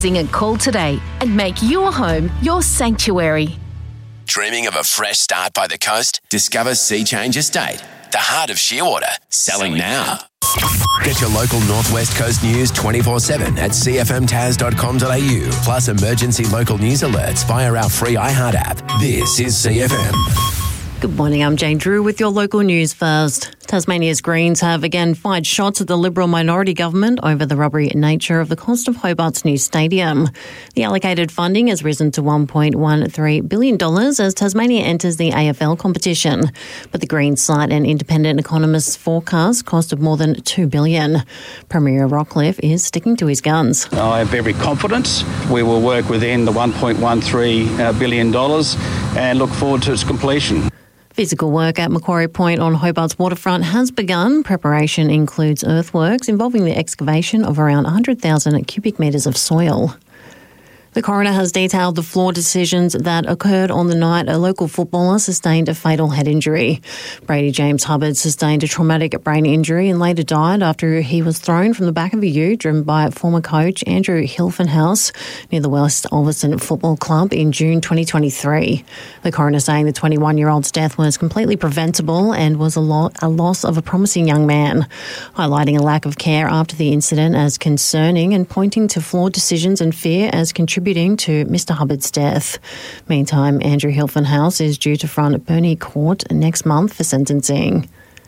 Call today and make your home your sanctuary. Dreaming of a fresh start by the coast? Discover Sea Change Estate, the heart of Shearwater. Selling now. Get your local Northwest Coast news 24/7 at cfmtas.com.au. Plus emergency local news alerts via our free iHeart app. This is CFM. Good morning, I'm Jane Drew with your local news first. Tasmania's Greens have again fired shots at the Liberal minority government over the rubbery nature of the cost of Hobart's new stadium. The allocated funding has risen to $1.13 billion as Tasmania enters the AFL competition. But the Greens cite an independent economist's forecast cost of more than $2 billion. Premier Rockcliffe is sticking to his guns. I have every confidence we will work within the $1.13 billion and look forward to its completion. Physical work at Macquarie Point on Hobart's waterfront has begun. Preparation includes earthworks involving the excavation of around 100,000 cubic metres of soil. The coroner has detailed the flawed decisions that occurred on the night a local footballer sustained a fatal head injury. Brady James Hubbard sustained a traumatic brain injury and later died after he was thrown from the back of a ute driven by former coach Andrew Hilfenhaus near the West Ulverstone Football Club in June 2023. The coroner saying the 21-year-old's death was completely preventable and was a loss of a promising young man, highlighting a lack of care after the incident as concerning and pointing to flawed decisions and fear as contributing to Mr Hubbard's death. Meantime, Andrew Hilfenhaus is due to front Burnie Court next month for sentencing.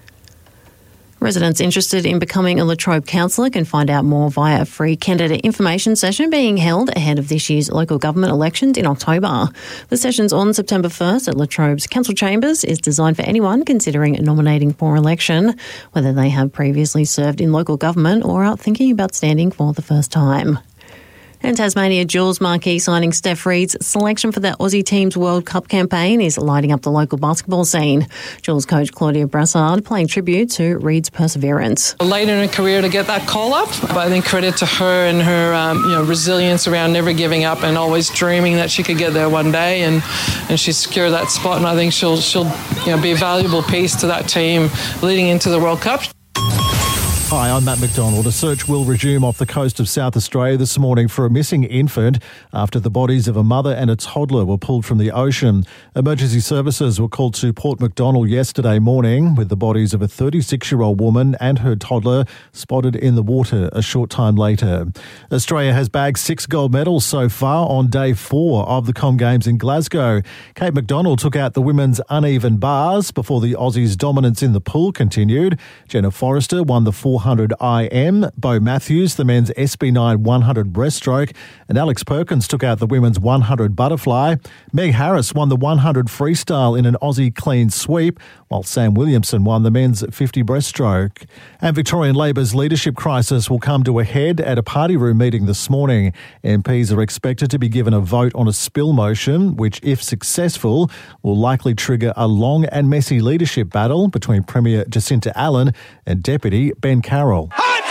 Residents interested in becoming a Latrobe councillor can find out more via a free candidate information session being held ahead of this year's local government elections in October. The session's on September 1st at Latrobe's Council Chambers is designed for anyone considering nominating for election, whether they have previously served in local government or are thinking about standing for the first time. And Tasmania Jules marquee signing Steph Reid's selection for the Aussie team's World Cup campaign is lighting up the local basketball scene. Jules coach Claudia Brassard paying tribute to Reid's perseverance. Late in her career to get that call up, but I think credit to her and her resilience around never giving up and always dreaming that she could get there one day, and she secured that spot. And I think she'll be a valuable piece to that team leading into the World Cup. Hi, I'm Matt McDonald. A search will resume off the coast of South Australia this morning for a missing infant after the bodies of a mother and a toddler were pulled from the ocean. Emergency services were called to Port Macdonald yesterday morning with the bodies of a 36-year-old woman and her toddler spotted in the water a short time later. Australia has bagged 6 gold medals so far on day 4 of the Com Games in Glasgow. Kate McDonald took out the women's uneven bars before the Aussies' dominance in the pool continued. Jenna Forrester won the 400 IM, Bo Matthews the men's SB9 100 breaststroke, and Alex Perkins took out the women's 100 butterfly. Meg Harris won the 100 freestyle in an Aussie clean sweep, while Sam Williamson won the men's 50 breaststroke. And Victorian Labor's leadership crisis will come to a head at a party room meeting this morning. MPs are expected to be given a vote on a spill motion, which, if successful, will likely trigger a long and messy leadership battle between Premier Jacinta Allen and Deputy Ben Carroll.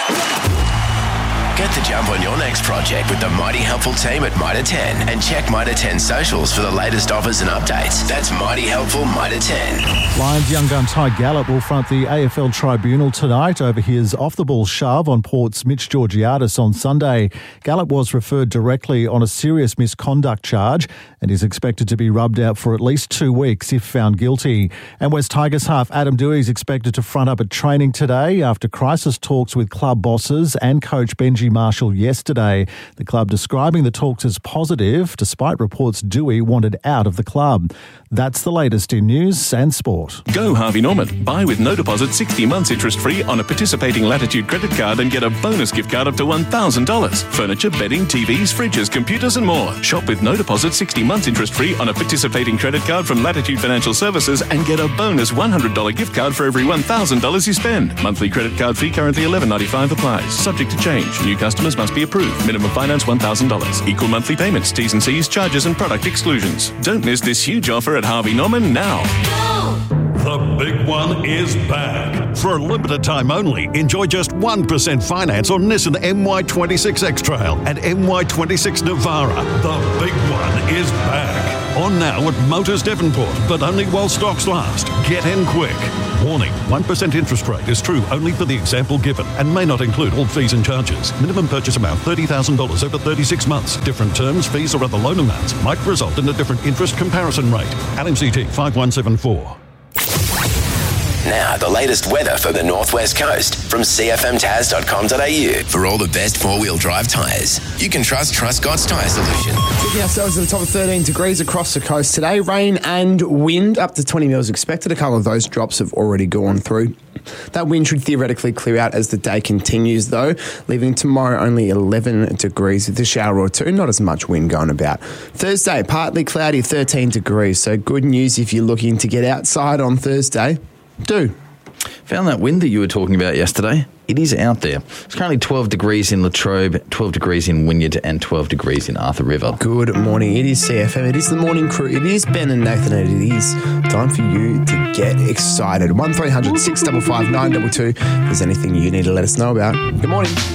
Get the jump on your next project with the Mighty Helpful team at Mitre 10 and check Mitre 10 socials for the latest offers and updates. That's Mighty Helpful Mitre 10. Lions young gun Ty Gallup will front the AFL tribunal tonight over his off-the-ball shove on Port's Mitch Georgiadis on Sunday. Gallup was referred directly on a serious misconduct charge and is expected to be rubbed out for at least 2 weeks if found guilty. And West Tigers half Adam Dewey is expected to front up at training today after crisis talks with club bosses and coach Benji Marshall yesterday. The club describing the talks as positive, despite reports Dewey wanted out of the club. That's the latest in news and sport. Go Harvey Norman. Buy with no deposit 60 months interest-free on a participating Latitude credit card and get a bonus gift card up to $1,000. Furniture, bedding, TVs, fridges, computers and more. Shop with no deposit 60 months interest-free on a participating credit card from Latitude Financial Services and get a bonus $100 gift card for every $1,000 you spend. Monthly credit card fee currently $11.95 applies. Subject to change. New customers must be approved. Minimum finance $1,000. Equal monthly payments. T's and C's, charges and product exclusions. Don't miss this huge offer at Harvey Norman now. The big one is back. For a limited time only, enjoy just 1% finance on Nissan NY26 X-Trail and NY26 Navara. The big one is back. On now at Motors Devonport, but only while stocks last. Get in quick. Warning, 1% interest rate is true only for the example given and may not include all fees and charges. Minimum purchase amount $30,000 over 36 months. Different terms, fees or other loan amounts might result in a different interest comparison rate. LMCT 5174. Now, the latest weather for the Northwest Coast from cfmtaz.com.au. For all the best four-wheel drive tyres, you can trust Truscott's Tyre Solution. Taking ourselves to the top of 13 degrees across the coast today. Rain and wind up to 20 mils expected. A couple of those drops have already gone through. That wind should theoretically clear out as the day continues, though, leaving tomorrow only 11 degrees with a shower or two. Not as much wind going about. Thursday, partly cloudy, 13 degrees. So good news if you're looking to get outside on Thursday. Do. Found that wind that you were talking about yesterday. It is out there. It's currently 12 degrees in Latrobe, 12 degrees in Wynyard and 12 degrees in Arthur River. Good morning. It is CFM. It is the morning crew. It is Ben and Nathan. And it is time for you to get excited. 1300 655 922. If there's anything you need to let us know about. Good morning.